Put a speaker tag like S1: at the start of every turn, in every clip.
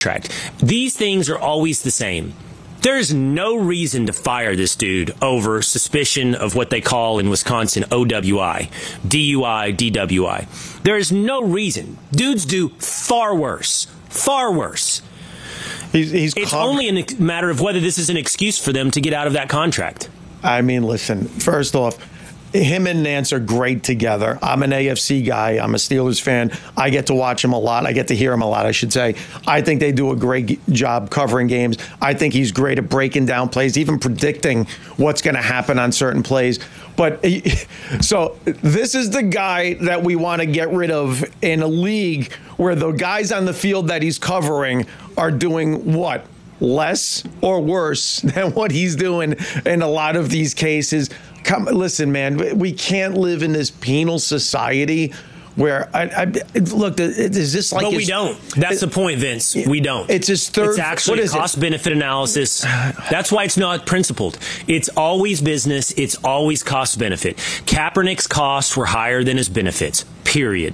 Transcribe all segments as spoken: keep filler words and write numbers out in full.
S1: contract. These things are always the same. There's no reason to fire this dude over suspicion of what they call in Wisconsin O W I, D U I, D W I. There is no reason. Dudes do far worse, far worse.
S2: He's, he's
S1: it's only a matter of whether this is an excuse for them to get out of that contract.
S2: I mean, listen, first off, him and Nance are great together. I'm an A F C guy. I'm a Steelers fan. I get to watch him a lot. I get to hear him a lot, I should say. I think they do a great job covering games. I think he's great at breaking down plays, even predicting what's going to happen on certain plays. But so this is the guy that we want to get rid of in a league where the guys on the field that he's covering are doing what? Less or worse than what he's doing in a lot of these cases. Come, listen, man, we can't live in this penal society where I, I look. Is this like?
S1: But
S2: his,
S1: we don't. That's it, the point, Vince. We don't.
S2: It's his third.
S1: It's actually a cost-benefit analysis. That's why it's not principled. It's always business. It's always cost-benefit. Kaepernick's costs were higher than his benefits. Period.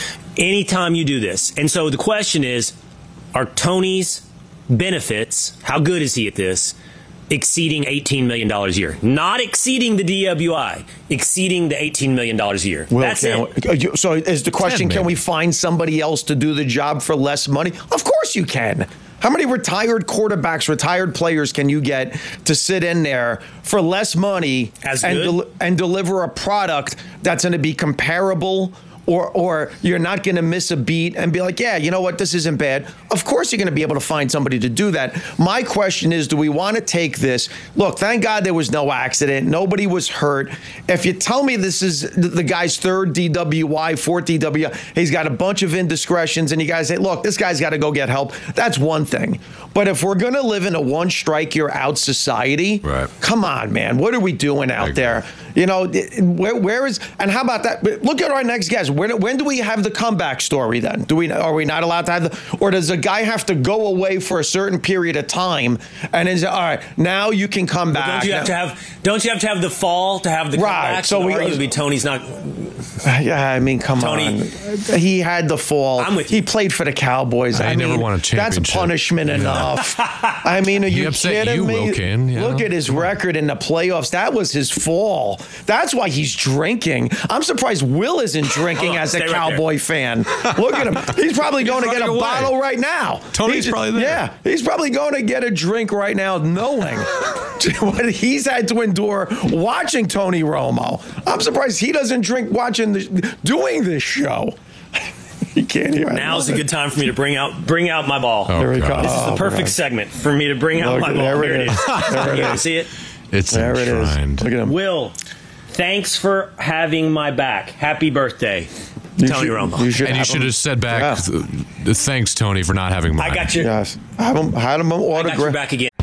S1: Anytime you do this, and so the question is, are Tony's benefits? How good is he at this? Exceeding eighteen million dollars a year. Not exceeding the D W I, exceeding the eighteen million dollars a year.
S2: Well,
S1: That's it.
S2: So is the question, can we find somebody else to do the job for less money? Of course you can. How many retired quarterbacks, retired players can you get to sit in there for less money
S1: As
S2: and,
S1: good?
S2: del- and deliver a product that's going to be comparable? Or, or you're not going to miss a beat and be like, yeah, you know what, this isn't bad. Of course you're going to be able to find somebody to do that. My question is, do we want to take this? Look, thank God there was no accident. Nobody was hurt. If you tell me this is the guy's third D W I, fourth D W I, he's got a bunch of indiscretions, and you guys say, look, this guy's got to go get help, that's one thing. But if we're going to live in a one-strike-you're-out society,
S3: right.
S2: Come on, man. What are we doing out there? You know, where, where is, and how about that? Look at our next guest. When, when do we have the comeback story then? Do we, are we not allowed to have the, or does a guy have to go away for a certain period of time and is, all right, now you can come
S1: well,
S2: back.
S1: Don't you have to have, don't you have to have the fall to have the
S2: right.
S1: comeback?
S2: So we,
S1: arguably Tony's not.
S2: Yeah, I mean, come
S1: Tony,
S2: on. He had the fall.
S1: I'm with
S2: he
S1: you.
S2: played for the Cowboys.
S3: I,
S2: I
S3: never
S2: mean,
S3: won a championship.
S2: That's punishment
S3: yeah.
S2: enough. I mean, are
S3: he
S2: you
S3: upset
S2: kidding
S3: you,
S2: me?
S3: Wilkin, you
S2: Look
S3: know?
S2: at his record in the playoffs. That was his fall. That's why he's drinking. I'm surprised Will isn't drinking as a
S1: Stay right
S2: Cowboy
S1: there.
S2: fan. Look at him. He's probably going to get a
S3: away.
S2: bottle right now.
S3: Tony's
S2: He's,
S3: probably there.
S2: Yeah, he's probably going to get a drink right now, knowing what he's had to endure watching Tony Romo. I'm surprised he doesn't drink watching the, doing this show. He can't hear.
S1: Now's a good time for me to bring out bring out my ball.
S3: Oh,
S2: There he
S3: God.
S2: comes.
S1: This is the
S2: Oh,
S1: perfect
S2: man.
S1: segment for me to bring out
S2: Look,
S1: my ball.
S2: there
S1: Here
S2: it
S1: it is.
S2: There it
S1: You
S2: is.
S1: see it?
S3: It's
S2: There it is.
S3: enshrined.
S2: Look at him.
S1: Will, thanks for having my back. Happy birthday,
S2: You
S1: Tony
S2: should-
S1: Romo.
S2: You should
S3: And you
S2: have
S3: should
S2: him-
S3: have said back,
S2: Yeah.
S3: th- thanks, Tony, for not having mine.
S1: I got you.
S2: Yes. Have him, had him
S1: I got
S2: autograph.
S1: you back again.